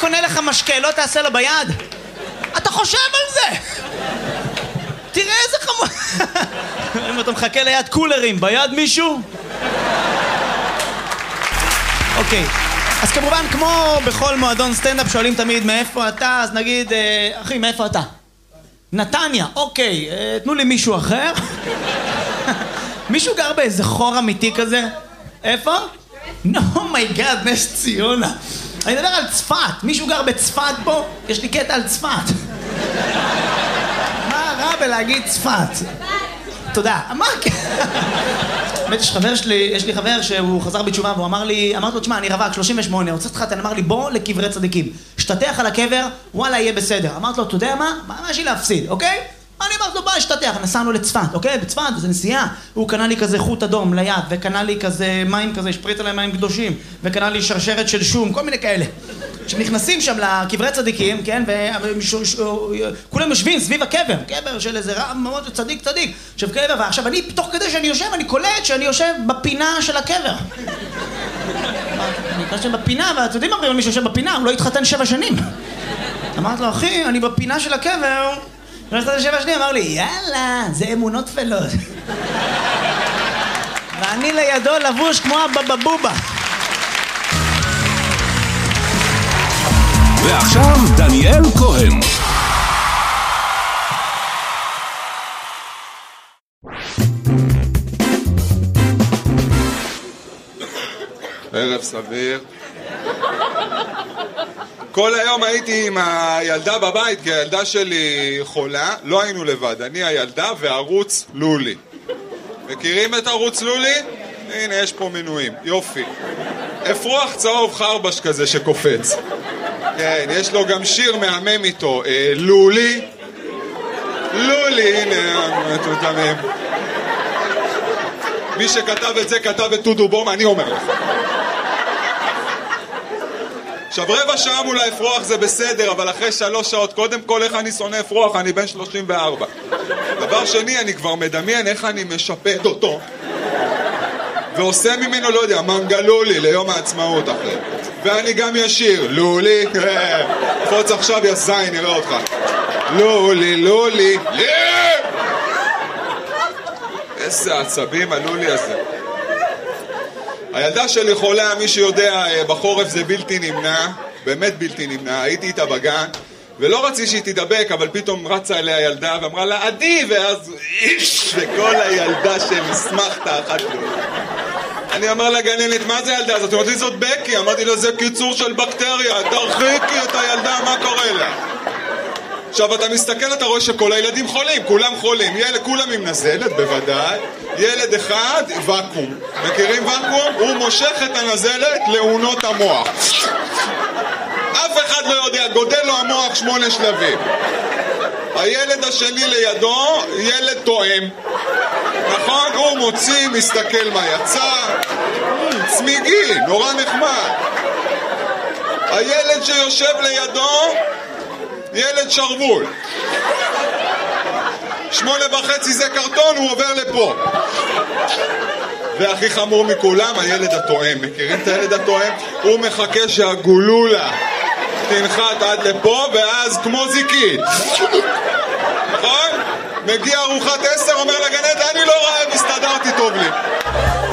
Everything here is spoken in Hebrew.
קונה לך משקה, לא תעשה לו ביד? אתה חושב על זה! תראה איזה חמור... אם אתה מחכה ליד קולרים, ביד מישהו? אוקיי, אז כמובן, כמו בכל מועדון סטנדאפ שואלים תמיד מאיפה אתה, אז נגיד, אחי, מאיפה אתה? נתניה, אוקיי, תנו לי מישהו אחר. מישהו גר באיזה חור אמיתי כזה? איפה? אומייגאד, נס ציונה. אני מדבר על צפת, מישהו גר בצפת פה? יש לי קטע על צפת. מה רע בלהגיד צפת? תודה. מה? באמת, יש לי חבר שהוא חזר בתשובה והוא אמר לי, אמרתי לו, תשמע, אני רווק, 38, רוצה להתחתן, אמר לי, בוא לקברי צדיקים. שתתח על הקבר, וואלה, יהיה בסדר. אמרתי לו, אתה יודע מה? מה יש לי להפסיד, אוקיי? אני אמרתי לו, בוא, שתתח, נסענו לצפת, אוקיי? בצפת, זה נסיעה. הוא קנה לי כזה חוט אדום ליד, וקנה לי כזה מים כזה, שפריץ עליהם מים קדושים, וקנה לי שרשרת של שום, כל מיני כאלה. כשנכנסים שם לקברי צדיקים, כן, וכולם יושבים סביב הקבר, קבר של איזה רב מאוד צדיק. עכשיו קבר, ועכשיו אני, תוך כדי שאני יושב, אני קולט שאני יושב בפינה של הקבר. אני יושב בפינה, ואתם יודעים מה, מי שיושב בפינה, הוא לא התחתן 7 שנים. אמרתי לו, אחי, אני בפינה של הקבר, ולכתת 7 שנים, אמר לי, יאללה, זה אמונות תפלות. ואני לידו לבוש כמו הבבבובה. ועכשיו דניאל כהן. ערב סביר. כל היום הייתי עם הילדה בבית, כי הילדה שלי חולה, לא היינו לבד, אני הילדה וערוץ לולי. מכירים את ערוץ לולי? הנה, יש פה מנויים, יופי. אפרוח צהוב חרבש כזה שקופץ. כן, יש לו גם שיר מהמם איתו, לולי. לולי, הנה, מטומטמים. מי שכתב את זה כתב את טודו בום, אני אומר לך. עכשיו 15 שעה מול האפרוח זה בסדר, אבל אחרי 3 שעות, קודם כל איך אני שונא אפרוח, אני בן 34. דבר שני, אני כבר מדמיין איך אני משפט אותו ועושה ממנו, לא יודע, מנגלולי ליום העצמאות אחרי. ואני גם ישיר, לולי, פוץ עכשיו יא זין, נראה אותך. לולי, לולי, איזה עצבים הלולי הזה. הילדה שלי חולה, מי שיודע, בחורף זה בלתי נמנע, באמת בלתי נמנע, הייתי איתה בגן, ולא רציתי שהיא תדבק, אבל פתאום רצה אליה ילדה ואמרה לה, עדי, ואז איש, וכל הילדה שמסמכת אחת לו. אני אמר לגננת, מה זה ילדה הזאת? אמרתי לי, זאת בקי. אמרתי לו, זה קיצור של בקטריה, תרחיקי את הילדה, מה קורה לה? עכשיו אתה מסתכל, אתה רואה שכל הילדים חולים, כולם חולים, כולם עם נזלת, בוודאי. ילד אחד, וקום. מכירים וקום? הוא מושך את הנזלת לעונות המוח. אף אחד לא יודע, גודל לו המוח 8 שלבים. הילד השני לידו, ילד תואם. נכון? הוא מוציא, מסתכל מה יצא. צמיגי, נורא נחמד. הילד שיושב לידו, ילד שרבול. 8:30 זה קרטון, הוא עובר לפה. והכי חמור מכולם, הילד התואם. מכירים את הילד התואם? הוא מחכה שהגולולה תנחת עד לפה, ואז כמו זיקית. נכון? מגיע ארוחת 10, אומר לגננת, אני לא רעב, הסתדרתי טוב לי.